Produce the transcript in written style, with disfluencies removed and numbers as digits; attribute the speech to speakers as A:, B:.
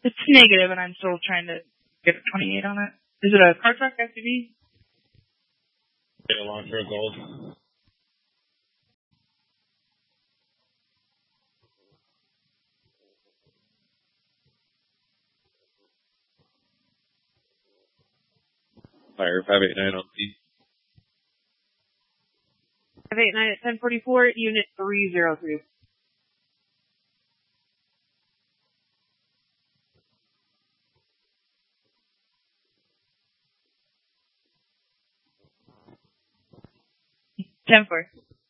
A: It's negative, and I'm still trying to get a 28 on it. Is it a car truck SUV?
B: Data launcher gold. Fire 589 on P.
A: 589 at 1044, unit 303. Ten four.